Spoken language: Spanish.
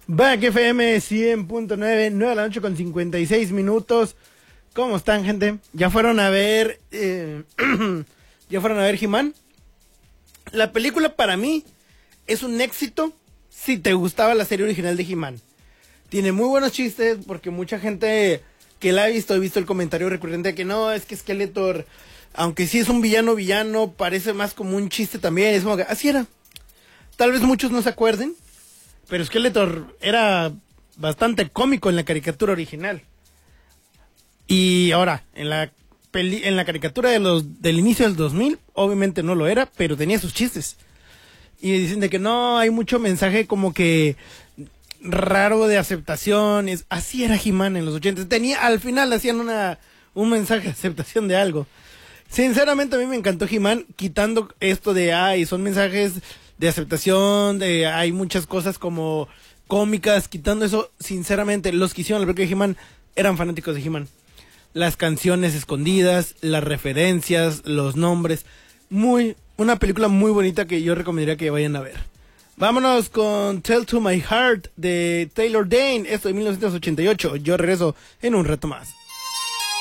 Back FM 100.9, 9 de la noche con 56 minutos. ¿Cómo están, gente? ¿Ya fueron a ver ¿Ya fueron a ver He-Man? La película para mí es un éxito si te gustaba la serie original de He-Man. Tiene muy buenos chistes porque mucha gente que la ha visto el comentario recurrente de que no, es que Skeletor, aunque sí es un villano, parece más como un chiste también. Es como que así era. Tal vez muchos no se acuerden, pero Skeletor era bastante cómico en la caricatura original. Y ahora, en la caricatura del inicio del 2000, obviamente no lo era, pero tenía sus chistes. Y dicen de que no, hay mucho mensaje como que raro de aceptación. Así era He-Man en los 80. Al final hacían un mensaje de aceptación de algo. Sinceramente a mí me encantó He-Man, quitando esto de, son mensajes de aceptación, hay muchas cosas como cómicas, quitando eso. Sinceramente, los que hicieron la película de He-Man eran fanáticos de He-Man. Las canciones escondidas, las referencias, los nombres. Una película muy bonita que yo recomendaría que vayan a ver. Vámonos con Tell to My Heart de Taylor Dayne, esto de 1988. Yo regreso en un rato más.